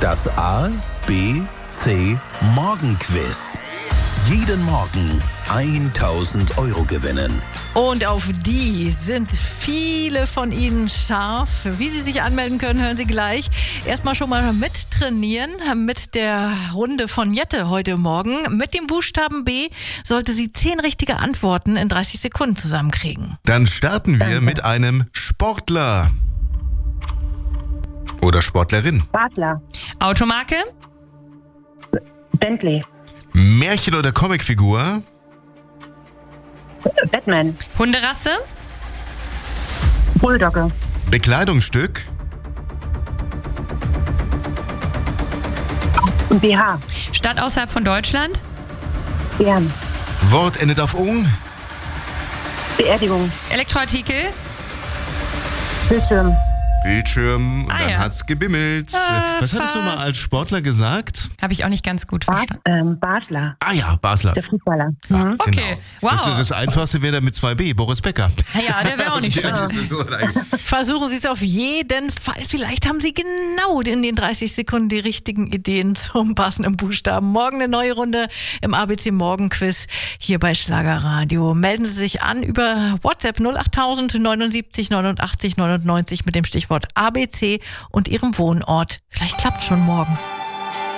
Das A, B, C Morgenquiz. Jeden Morgen 1.000 € gewinnen. Und auf die sind viele von Ihnen scharf. Wie Sie sich anmelden können, hören Sie gleich. Erstmal schon mal mittrainieren mit der Runde von Jette heute Morgen. Mit dem Buchstaben B sollte sie 10 richtige Antworten in 30 Sekunden zusammenkriegen. Dann starten wir mit einem Sportler. Oder Sportlerin. Basler. Automarke? Bentley. Märchen- oder Comicfigur. Batman. Hunderasse? Bulldogge. Bekleidungsstück. BH. Stadt außerhalb von Deutschland? Bern. Wort endet auf ung. Beerdigung. Elektroartikel? Bildschirm. Bildschirm. Und dann ja. hat's gebimmelt. Was hattest du mal als Sportler gesagt? Habe ich auch nicht ganz gut verstanden. Basler. Ah ja, Basler. Der Fußballer. Ja, Okay, wow. Das Einfachste wäre dann mit 2B, Boris Becker. Ja, der wäre auch nicht schlecht. Versuchen Sie es auf jeden Fall. Vielleicht haben Sie genau in den 30 Sekunden die richtigen Ideen zum passenden Buchstaben. Morgen eine neue Runde im ABC Morgenquiz hier bei Schlagerradio. Melden Sie sich an über WhatsApp 08000 79 89 99 mit dem Stichwort ABC und Ihrem Wohnort. Vielleicht klappt schon morgen.